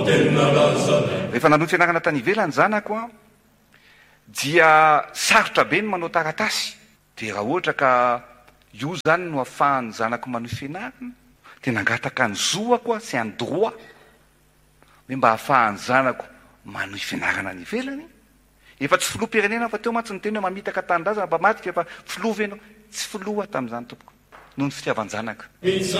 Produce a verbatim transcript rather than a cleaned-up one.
rehefa nanohy fianarana tany ivelany zanako a dia sarotra be ny manao taratasy. Dia raha ohatra ka io zany no ahafahan'ny zanako manohy fianarana dia nangataka ny zoako a sy any droit hoe mba ahafahan'ny zanako manohy fianarana ny ivelany. Efa tsy filoha-pirenena fa teo mantsy ny teny hoe mamitaka tanindrazana mba matika efa filova ianao. Tsy filoha tamin'izany tompoko noho ny fitiavan-janaka.